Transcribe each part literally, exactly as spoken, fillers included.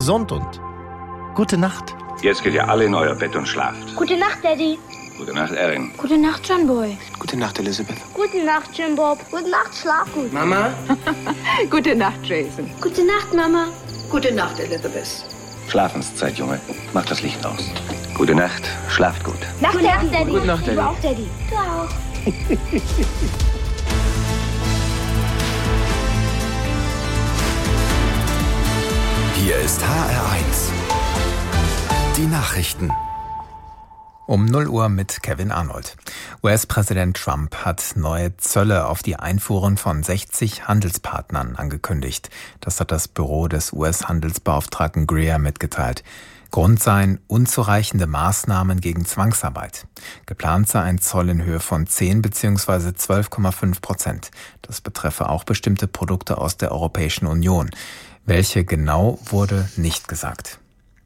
gesund und gute Nacht. Jetzt geht ihr alle in euer Bett und schlaft. Gute Nacht, Daddy. Gute Nacht, Erin. Gute Nacht, John Boy. Gute Nacht, Elizabeth. Gute Nacht, Jim Bob. Gute Nacht, schlaf gut. Mama? Gute Nacht, Jason. Gute Nacht, Mama. Gute Nacht, Elizabeth. Schlafenszeit, Junge. Mach das Licht aus. Gute Nacht, schlaft gut. Nacht, Gute Nacht, Daddy. Gute Nacht, Daddy. Du auch, Daddy. Du auch. Hier ist H R eins. Die Nachrichten. Um null Uhr mit Kevin Arnold. U S-Präsident Trump hat neue Zölle auf die Einfuhren von sechzig Handelspartnern angekündigt. Das hat das Büro des U S-Handelsbeauftragten Greer mitgeteilt. Grund seien unzureichende Maßnahmen gegen Zwangsarbeit. Geplant sei ein Zoll in Höhe von zehn bzw. zwölf Komma fünf Prozent. Das betreffe auch bestimmte Produkte aus der Europäischen Union. Welche genau, wurde nicht gesagt.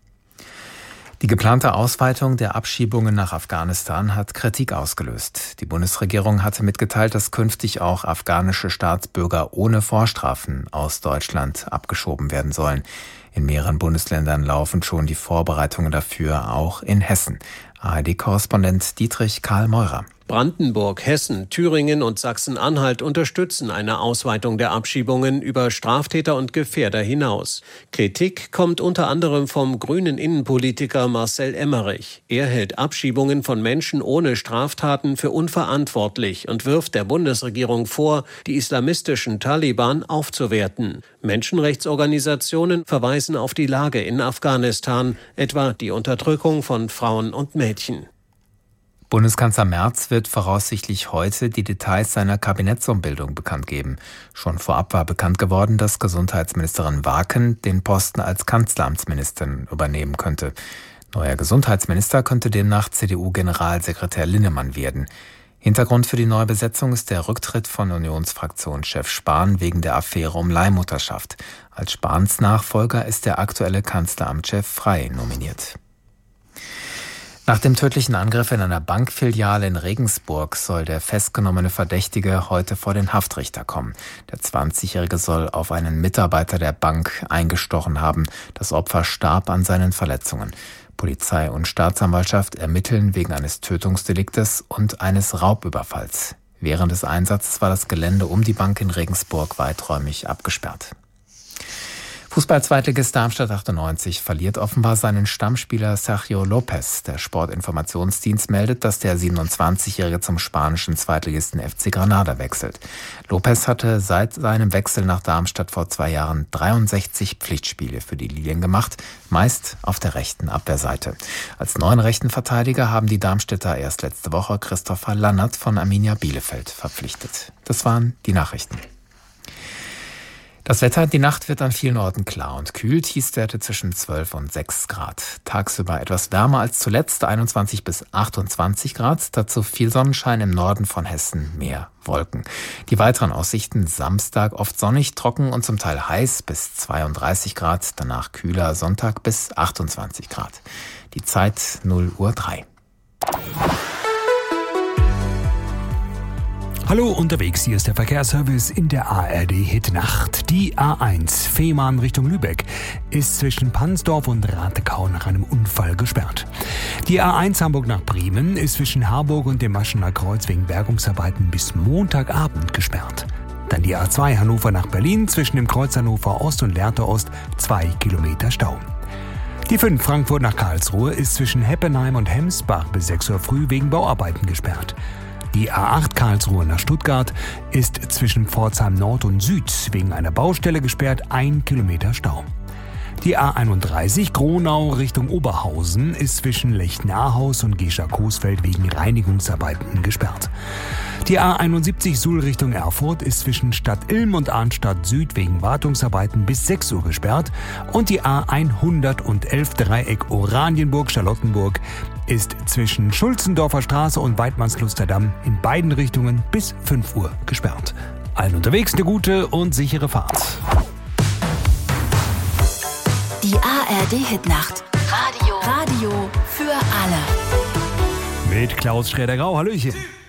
Die geplante Ausweitung der Abschiebungen nach Afghanistan hat Kritik ausgelöst. Die Bundesregierung hatte mitgeteilt, dass künftig auch afghanische Staatsbürger ohne Vorstrafen aus Deutschland abgeschoben werden sollen. In mehreren Bundesländern laufen schon die Vorbereitungen dafür, auch in Hessen. A R D-Korrespondent Dietrich Karl Meurer. Brandenburg, Hessen, Thüringen und Sachsen-Anhalt unterstützen eine Ausweitung der Abschiebungen über Straftäter und Gefährder hinaus. Kritik kommt unter anderem vom grünen Innenpolitiker Marcel Emmerich. Er hält Abschiebungen von Menschen ohne Straftaten für unverantwortlich und wirft der Bundesregierung vor, die islamistischen Taliban aufzuwerten. Menschenrechtsorganisationen verweisen auf die Lage in Afghanistan, etwa die Unterdrückung von Frauen und Mädchen. Bundeskanzler Merz wird voraussichtlich heute die Details seiner Kabinettsumbildung bekannt geben. Schon vorab war bekannt geworden, dass Gesundheitsministerin Waken den Posten als Kanzleramtsministerin übernehmen könnte. Neuer Gesundheitsminister könnte demnach C D U-Generalsekretär Linnemann werden. Hintergrund für die neue Besetzung ist der Rücktritt von Unionsfraktionschef Spahn wegen der Affäre um Leihmutterschaft. Als Spahns Nachfolger ist der aktuelle Kanzleramtschef Frey nominiert. Nach dem tödlichen Angriff in einer Bankfiliale in Regensburg soll der festgenommene Verdächtige heute vor den Haftrichter kommen. Der zwanzigjährige soll auf einen Mitarbeiter der Bank eingestochen haben. Das Opfer starb an seinen Verletzungen. Polizei und Staatsanwaltschaft ermitteln wegen eines Tötungsdeliktes und eines Raubüberfalls. Während des Einsatzes war das Gelände um die Bank in Regensburg weiträumig abgesperrt. Fußball-Zweitligist Darmstadt achtundneunzig verliert offenbar seinen Stammspieler Sergio Lopez. Der Sportinformationsdienst meldet, dass der siebenundzwanzigjährige zum spanischen Zweitligisten F C Granada wechselt. Lopez hatte seit seinem Wechsel nach Darmstadt vor zwei Jahren dreiundsechzig Pflichtspiele für die Lilien gemacht, meist auf der rechten Abwehrseite. Als neuen rechten Verteidiger haben die Darmstädter erst letzte Woche Christopher Lannert von Arminia Bielefeld verpflichtet. Das waren die Nachrichten. Das Wetter, die Nacht wird an vielen Orten klar und kühl, Tiefstwerte zwischen zwölf und sechs Grad. Tagsüber etwas wärmer als zuletzt, einundzwanzig bis achtundzwanzig Grad, dazu viel Sonnenschein im Norden von Hessen, mehr Wolken. Die weiteren Aussichten: Samstag oft sonnig, trocken und zum Teil heiß bis zweiunddreißig Grad, danach kühler, Sonntag bis achtundzwanzig Grad. Die Zeit null Uhr drei. Hallo, unterwegs, hier ist der Verkehrsservice in der A R D-Hitnacht. Die A eins Fehmarn Richtung Lübeck ist zwischen Pansdorf und Ratekau nach einem Unfall gesperrt. Die A eins Hamburg nach Bremen ist zwischen Harburg und dem Maschener Kreuz wegen Bergungsarbeiten bis Montagabend gesperrt. Dann die A zwei Hannover nach Berlin zwischen dem Kreuz Hannover Ost und Lehrte Ost, zwei Kilometer Stau. Die fünf Frankfurt nach Karlsruhe ist zwischen Heppenheim und Hemsbach bis sechs Uhr früh wegen Bauarbeiten gesperrt. Die A acht Karlsruhe nach Stuttgart ist zwischen Pforzheim Nord und Süd wegen einer Baustelle gesperrt, ein Kilometer Stau. Die A einunddreißig Gronau Richtung Oberhausen ist zwischen Lechnahaus und Gescher-Coesfeld wegen Reinigungsarbeiten gesperrt. Die A einundsiebzig Suhl Richtung Erfurt ist zwischen Stadt Ilm und Arnstadt Süd wegen Wartungsarbeiten bis sechs Uhr gesperrt. Und die A hundertelf Dreieck Oranienburg-Charlottenburg ist zwischen Schulzendorfer Straße und Weidmannslusterdamm in beiden Richtungen bis fünf Uhr gesperrt. Allen unterwegs eine gute und sichere Fahrt. Die A R D-Hitnacht. Radio. Radio für alle. Mit Klaus Schräder-Grau. Hallöchen.